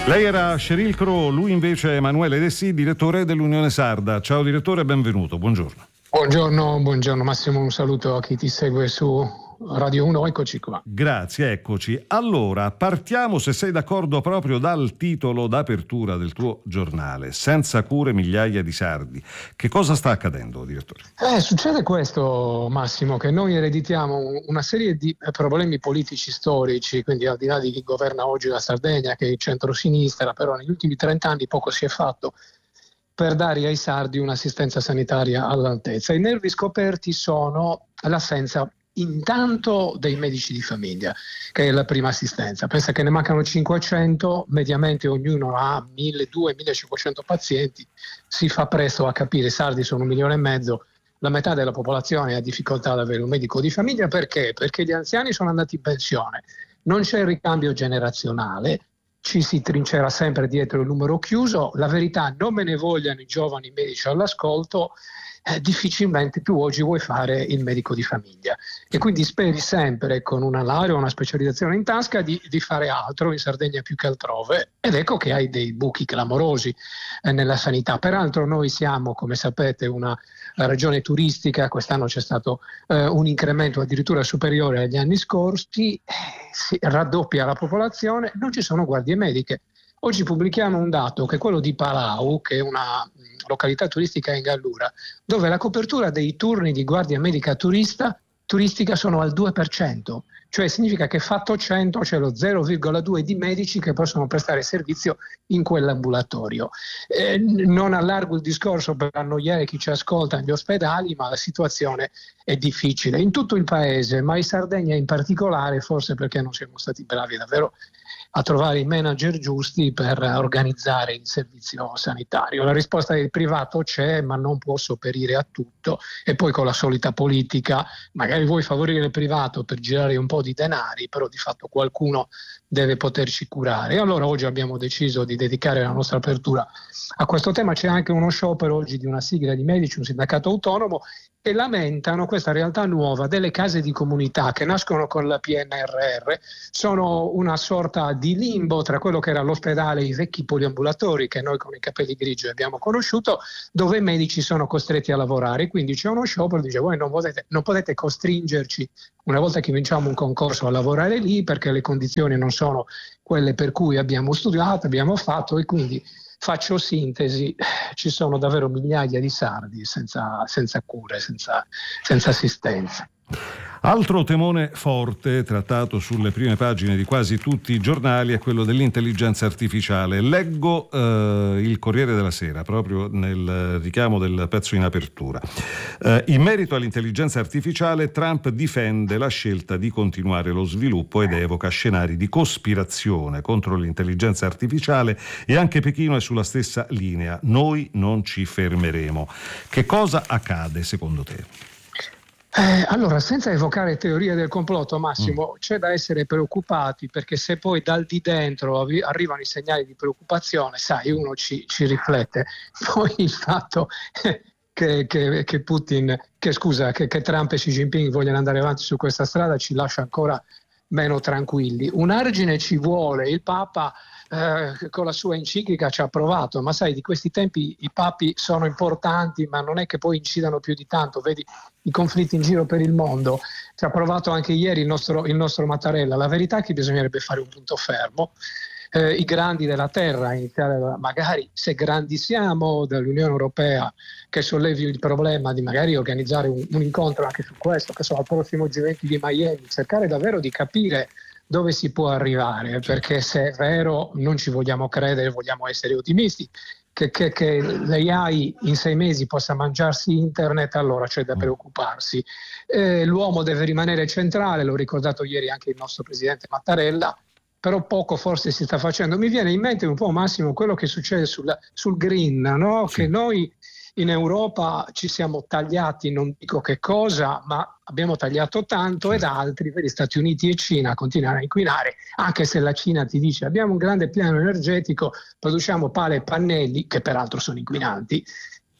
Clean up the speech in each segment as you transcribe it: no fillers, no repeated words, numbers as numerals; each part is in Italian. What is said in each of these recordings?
Lei era Sheryl Crow, lui invece è Emanuele Dessì, direttore dell'Unione Sarda. Ciao direttore, benvenuto, buongiorno. Buongiorno Massimo, un saluto a chi ti segue su Radio 1, eccoci qua. Grazie, eccoci. Allora, partiamo, se sei d'accordo, proprio dal titolo d'apertura del tuo giornale. Senza cure migliaia di sardi. Che cosa sta accadendo, direttore? Succede questo, Massimo, che noi ereditiamo una serie di problemi politici storici, quindi al di là di chi governa oggi la Sardegna, che è il centro-sinistra, però negli ultimi 30 anni poco si è fatto per dare ai sardi un'assistenza sanitaria all'altezza. I nervi scoperti sono l'assenza intanto dei medici di famiglia, che è la prima assistenza. Pensa che ne mancano 500, mediamente ognuno ha 1.200-1.500 pazienti, si fa presto a capire, i sardi sono 1,5 milioni, la metà della popolazione ha difficoltà ad avere un medico di famiglia. Perché? Perché gli anziani sono andati in pensione, non c'è il ricambio generazionale, ci si trincera sempre dietro il numero chiuso. La verità, non me ne vogliano i giovani medici all'ascolto, difficilmente tu oggi vuoi fare il medico di famiglia e quindi speri sempre con una laurea o una specializzazione in tasca di fare altro in Sardegna più che altrove, ed ecco che hai dei buchi clamorosi nella sanità. Peraltro noi siamo, come sapete, una regione turistica, quest'anno c'è stato un incremento addirittura superiore agli anni scorsi, si raddoppia la popolazione, non ci sono guardie mediche. Oggi pubblichiamo un dato che è quello di Palau, che è una località turistica in Gallura, dove la copertura dei turni di guardia medica turistica sono al 2%, cioè significa che fatto 100 c'è lo 0,2 di medici che possono prestare servizio in quell'ambulatorio. Non allargo il discorso per annoiare chi ci ascolta negli ospedali, ma la situazione è difficile in tutto il paese, ma in Sardegna in particolare, forse perché non siamo stati bravi davvero a trovare i manager giusti per organizzare il servizio sanitario. La risposta del privato c'è, ma non può sopperire a tutto, e poi con la solita politica, magari vuoi favorire il privato per girare un po' di denari, però di fatto qualcuno deve poterci curare. E allora oggi abbiamo deciso di dedicare la nostra apertura a questo tema. C'è anche uno sciopero oggi di una sigla di medici, un sindacato autonomo, che lamentano questa realtà nuova delle case di comunità che nascono con la PNRR. Sono una sorta di limbo tra quello che era l'ospedale e i vecchi poliambulatori che noi con i capelli grigi abbiamo conosciuto, dove i medici sono costretti a lavorare. Quindi c'è uno sciopero, dice: voi non potete costringerci, una volta che vinciamo un concorso, a lavorare lì, perché le condizioni non sono quelle per cui abbiamo studiato, abbiamo fatto. E quindi faccio sintesi, ci sono davvero migliaia di sardi senza cure, senza assistenza. Altro temone forte trattato sulle prime pagine di quasi tutti i giornali è quello dell'intelligenza artificiale. Leggo il Corriere della Sera proprio nel richiamo del pezzo in apertura. In merito all'intelligenza artificiale, Trump difende la scelta di continuare lo sviluppo ed evoca scenari di cospirazione contro l'intelligenza artificiale, e anche Pechino è sulla stessa linea. Noi non ci fermeremo. Che cosa accade secondo te? Allora, senza evocare teorie del complotto, Massimo, c'è da essere preoccupati, perché se poi dal di dentro arrivano i segnali di preoccupazione, sai, uno ci riflette. Poi il fatto che Putin, che Trump e Xi Jinping vogliono andare avanti su questa strada ci lascia ancora meno tranquilli. Un argine ci vuole. Il Papa con la sua enciclica ci ha provato, ma sai, di questi tempi i papi sono importanti, ma non è che poi incidano più di tanto. Vedi i conflitti in giro per il mondo. Ci ha provato anche ieri il nostro Mattarella. La verità è che bisognerebbe fare un punto fermo. I grandi della terra, iniziare magari, se grandi siamo, dall'Unione Europea, che sollevi il problema di magari organizzare un incontro anche su questo, che sono al prossimo G20 di Miami, cercare davvero di capire dove si può arrivare, perché se è vero, non ci vogliamo credere, vogliamo essere ottimisti, che l'AI in 6 mesi possa mangiarsi internet, allora c'è da preoccuparsi. L'uomo deve rimanere centrale, l'ho ricordato ieri anche il nostro presidente Mattarella, però poco forse si sta facendo. Mi viene in mente un po', Massimo, quello che succede sul green, no? Sì. Che noi in Europa ci siamo tagliati, non dico che cosa, ma abbiamo tagliato tanto, ed altri, per gli Stati Uniti e Cina, continuano a inquinare, anche se la Cina ti dice abbiamo un grande piano energetico, produciamo pale e pannelli, che peraltro sono inquinanti,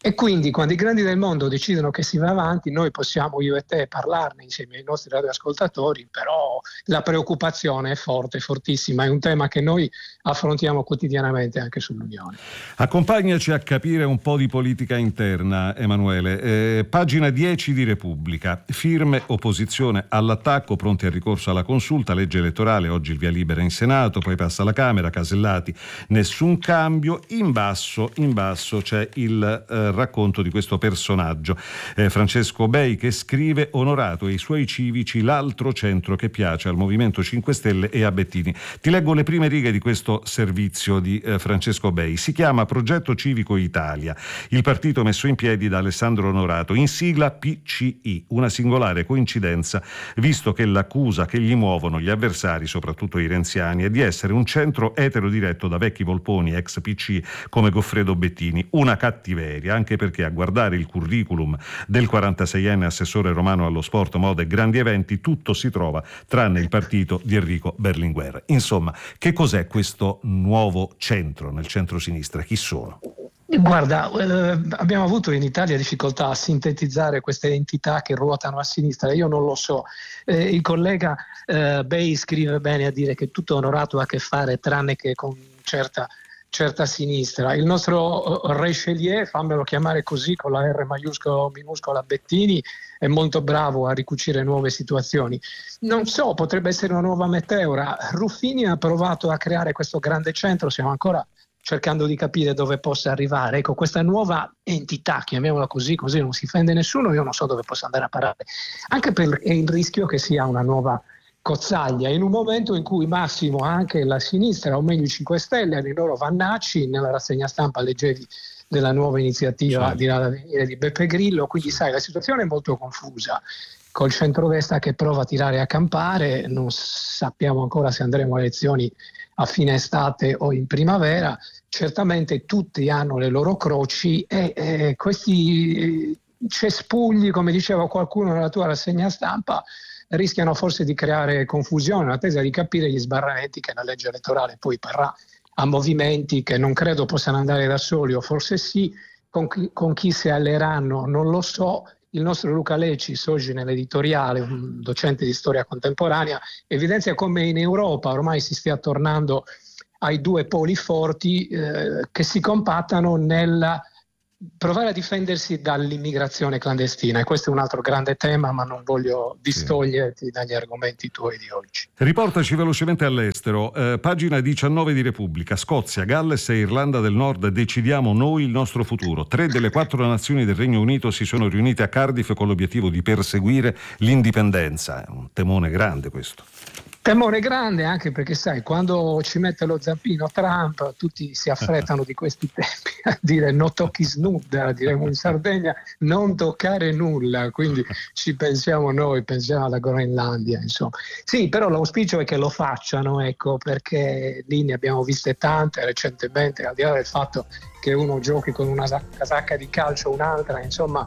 E quindi quando i grandi del mondo decidono che si va avanti, noi possiamo, io e te, parlarne insieme ai nostri radioascoltatori, però la preoccupazione è forte, fortissima, è un tema che noi affrontiamo quotidianamente anche sull'Unione. Accompagnaci a capire un po' di politica interna, Emanuele. Pagina 10 di Repubblica. Firme, opposizione all'attacco, pronti al ricorso alla consulta, legge elettorale, oggi il via libera in Senato, poi passa alla Camera, Casellati, nessun cambio. In basso c'è il racconto di questo personaggio, Francesco Bei, che scrive: onorato e i suoi civici, l'altro centro che piace al Movimento 5 Stelle e a Bettini. Ti leggo le prime righe di questo servizio di Francesco Bei. Si chiama Progetto Civico Italia, il partito messo in piedi da Alessandro Onorato, in sigla PCI, una singolare coincidenza visto che l'accusa che gli muovono gli avversari, soprattutto i renziani, è di essere un centro eterodiretto da vecchi volponi ex PC come Goffredo Bettini. Una cattiveria, anche perché a guardare il curriculum del 46enne assessore romano allo sport, moda e grandi eventi, tutto si trova tranne il partito di Enrico Berlinguer. Insomma, che cos'è questo nuovo centro nel centro-sinistra? Chi sono? Guarda, abbiamo avuto in Italia difficoltà a sintetizzare queste entità che ruotano a sinistra, io non lo so. Il collega Bei scrive bene a dire che tutto Onorato ha a che fare tranne che con certa sinistra. Il nostro Richelieu, fammelo chiamare così, con la R minuscola Bettini, è molto bravo a ricucire nuove situazioni. Non so, potrebbe essere una nuova meteora. Ruffini ha provato a creare questo grande centro, stiamo ancora cercando di capire dove possa arrivare. Ecco, questa nuova entità, chiamiamola così non si offende nessuno, io non so dove possa andare a parare, anche per il rischio che sia una nuova Cozzaglia, in un momento in cui Massimo, anche la sinistra, o meglio i 5 Stelle, hanno i loro vannacci. Nella rassegna stampa leggevi della nuova iniziativa di Beppe Grillo, quindi sai, la situazione è molto confusa, col centrodestra che prova a tirare a campare, non sappiamo ancora se andremo a elezioni a fine estate o in primavera. Certamente tutti hanno le loro croci e questi cespugli, come diceva qualcuno nella tua rassegna stampa, rischiano forse di creare confusione, l'attesa di capire gli sbarramenti che la legge elettorale poi parrà a movimenti che non credo possano andare da soli, o forse sì, con chi si alleeranno non lo so. Il nostro Luca Lecis, oggi nell'editoriale, un docente di storia contemporanea, evidenzia come in Europa ormai si stia tornando ai due poli forti che si compattano nel provare a difendersi dall'immigrazione clandestina, e questo è un altro grande tema, ma non voglio distoglierti dagli argomenti tuoi di oggi. Riportaci velocemente all'estero, pagina 19 di Repubblica. Scozia, Galles e Irlanda del Nord, decidiamo noi il nostro futuro. 3 delle 4 nazioni del Regno Unito si sono riunite a Cardiff con l'obiettivo di perseguire l'indipendenza. È un temone grande questo. Temore grande, anche perché sai, quando ci mette lo zampino Trump tutti si affrettano di questi tempi a dire no tocchi snuda, diremo in Sardegna, non toccare nulla, quindi ci pensiamo noi, pensiamo alla Groenlandia, insomma. Sì, però l'auspicio è che lo facciano, ecco, perché lì ne abbiamo viste tante recentemente, al di là del fatto che uno giochi con una casacca di calcio o un'altra, insomma,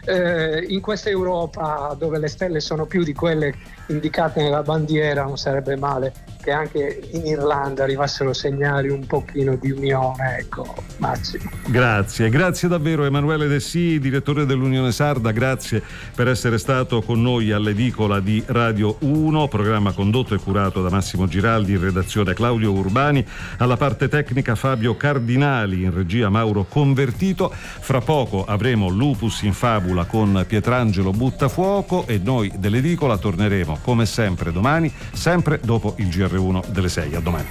in questa Europa dove le stelle sono più di quelle indicate nella bandiera, non sarebbe male che anche in Irlanda arrivassero segnali un pochino di unione, ecco, Massimo. Grazie davvero Emanuele Dessì, direttore dell'Unione Sarda, grazie per essere stato con noi all'edicola di Radio 1, programma condotto e curato da Massimo Giraldi, in redazione Claudio Urbani, alla parte tecnica Fabio Cardinali, in regia Mauro Convertito. Fra poco avremo Lupus in Fabula con Pietrangelo Buttafuoco e noi dell'edicola torneremo come sempre domani, sempre dopo il GR1 delle 6. A domani.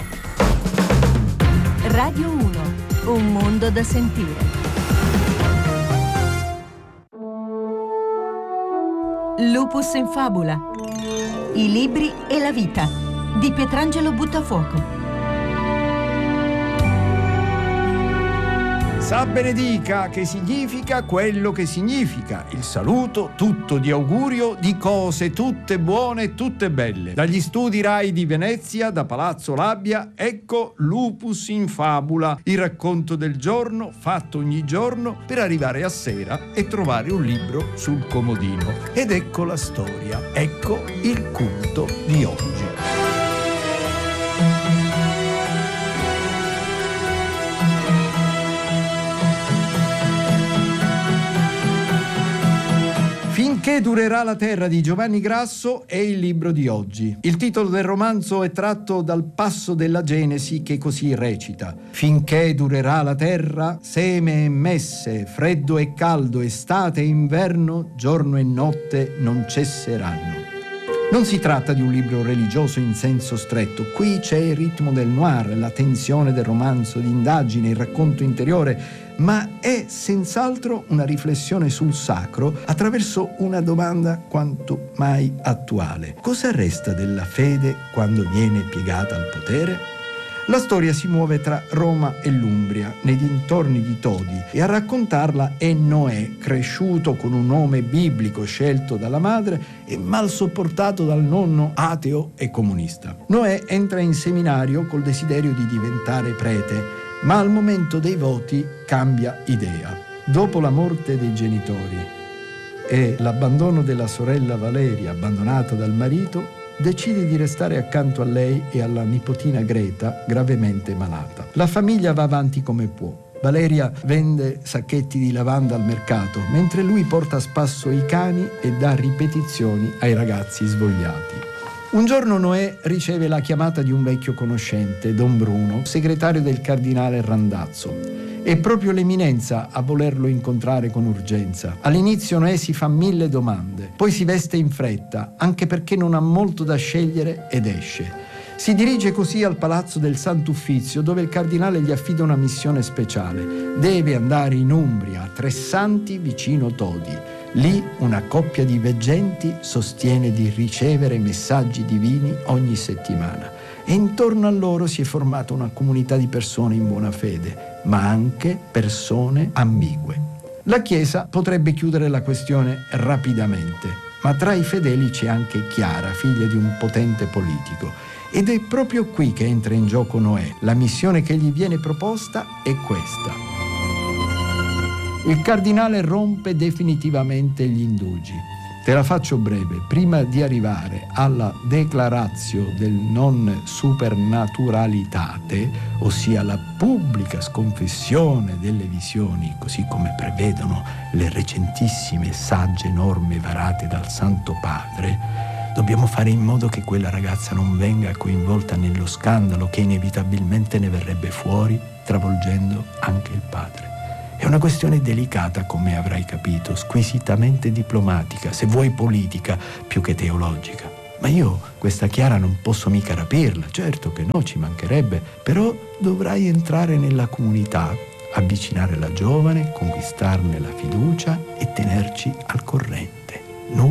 Radio 1, un mondo da sentire. Lupus in Fabula, i libri e la vita di Pietrangelo Buttafuoco. Sa benedica, che significa quello che significa. Il saluto tutto di augurio di cose tutte buone e tutte belle. Dagli studi Rai di Venezia, da Palazzo Labbia, ecco Lupus in Fabula, il racconto del giorno fatto ogni giorno per arrivare a sera e trovare un libro sul comodino. Ed ecco la storia, ecco il culto di oggi. Finché durerà la terra di Giovanni Grasso è il libro di oggi. Il titolo del romanzo è tratto dal passo della Genesi che così recita: finché durerà la terra, seme e messe, freddo e caldo, estate e inverno, giorno e notte non cesseranno. Non si tratta di un libro religioso in senso stretto. Qui c'è il ritmo del noir, la tensione del romanzo di indagine, il racconto interiore, ma è senz'altro una riflessione sul sacro attraverso una domanda quanto mai attuale. Cosa resta della fede quando viene piegata al potere? La storia si muove tra Roma e l'Umbria, nei dintorni di Todi, e a raccontarla è Noè, cresciuto con un nome biblico scelto dalla madre e mal sopportato dal nonno ateo e comunista. Noè entra in seminario col desiderio di diventare prete, ma al momento dei voti cambia idea. Dopo la morte dei genitori e l'abbandono della sorella Valeria, abbandonata dal marito, decide di restare accanto a lei e alla nipotina Greta, gravemente malata. La famiglia va avanti come può. Valeria vende sacchetti di lavanda al mercato, mentre lui porta a spasso i cani e dà ripetizioni ai ragazzi svogliati. Un giorno Noè riceve la chiamata di un vecchio conoscente, Don Bruno, segretario del cardinale Randazzo. È proprio l'eminenza a volerlo incontrare con urgenza. All'inizio Noè si fa 1000 domande, poi si veste in fretta, anche perché non ha molto da scegliere, ed esce. Si dirige così al palazzo del Sant'Uffizio, dove il cardinale gli affida una missione speciale. Deve andare in Umbria, a Tressanti, vicino Todi. Lì una coppia di veggenti sostiene di ricevere messaggi divini ogni settimana. E intorno a loro si è formata una comunità di persone in buona fede, ma anche persone ambigue. La Chiesa potrebbe chiudere la questione rapidamente, ma tra i fedeli c'è anche Chiara, figlia di un potente politico. Ed è proprio qui che entra in gioco Noè. La missione che gli viene proposta è questa. Il cardinale rompe definitivamente gli indugi. Te la faccio breve. Prima di arrivare alla declaratio del non supernaturalitate, ossia la pubblica sconfessione delle visioni, così come prevedono le recentissime e sagge norme varate dal Santo Padre, dobbiamo fare in modo che quella ragazza non venga coinvolta nello scandalo che inevitabilmente ne verrebbe fuori, travolgendo anche il padre. È una questione delicata, come avrai capito, squisitamente diplomatica, se vuoi politica più che teologica. Ma io questa Chiara non posso mica rapirla, certo che no, ci mancherebbe, però dovrai entrare nella comunità, avvicinare la giovane, conquistarne la fiducia e tenerci al corrente.